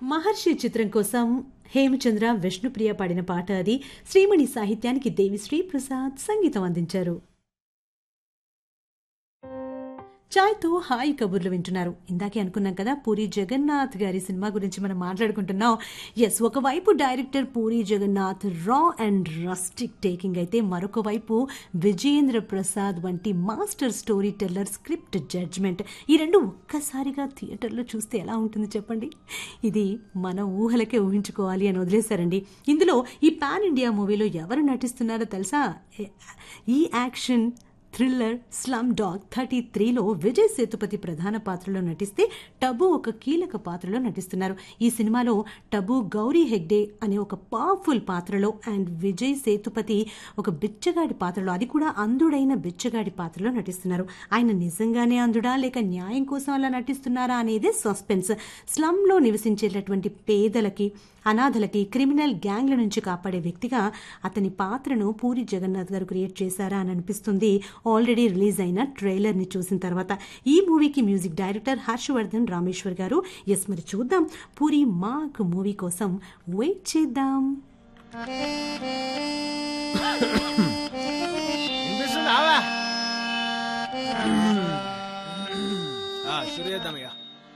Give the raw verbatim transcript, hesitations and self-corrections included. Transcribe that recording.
మహర్షి చిత్రం కోసం హేమచంద్ర విష్ణుప్రియ పాడిన పాట అది. శ్రీమణి సాహిత్యానికి దేవిశ్రీ ప్రసాద్ సంగీతం అందించారు. చాయ్తో హాయి కబుర్లు వింటున్నారు. ఇందాకే అనుకున్నాం కదా పూరి జగన్నాథ్ గారి సినిమా గురించి మనం మాట్లాడుకుంటున్నాం. ఎస్, ఒకవైపు డైరెక్టర్ పూరి జగన్నాథ్ రా అండ్ రస్టిక్ టేకింగ్ అయితే, మరొక వైపు విజయేంద్ర ప్రసాద్ వంటి master story teller script judgement. ఈ రెండు ఒక్కసారిగా థియేటర్లో చూస్తే ఎలా ఉంటుంది చెప్పండి. ఇది మన ఊహలకే ఊహించుకోవాలి అని వదిలేశారండి. ఇందులో ఈ పాన్ ఇండియా మూవీలో ఎవరు నటిస్తున్నారో తెలుసా? ఈ action thriller slum dog thirty త్రీలో విజయ్ సేతుపతి ప్రధాన పాత్రలో నటిస్తే టబు ఒక కీలక పాత్రలో నటిస్తున్నారు. ఈ సినిమాలో టబు గౌరీ హెగ్డే అనే ఒక పవర్ఫుల్ పాత్రలో అండ్ విజయ్ సేతుపతి ఒక బిచ్చగాడి పాత్రలో, అది కూడా అంధుడైన బిచ్చగాడి పాత్రలో నటిస్తున్నారు. ఆయన నిజంగానే అంధుడా లేక న్యాయం కోసం అలా నటిస్తున్నారా అనేది సస్పెన్స్. స్లమ్లో నివసించేటటువంటి పేదలకి, అనాథలకి, క్రిమినల్ గ్యాంగ్ల నుంచి కాపాడే వ్యక్తిగా అతని పాత్రను పూరి జగన్నాథ్ గారు క్రియేట్ చేశారా అని అనిపిస్తుంది ఆల్రెడీ రిలీజ్ అయిన ట్రైలర్ ని చూసిన తర్వాత. ఈ మూవీకి మ్యూజిక్ డైరెక్టర్ హర్షవర్ధన్ రామేశ్వర్ గారు. ఎస్, మరి చూద్దాం. పూరి మాక్ మూవీ కోసం వెయిట్ చేద్దాం. शुरू చేద్దాం ఇక.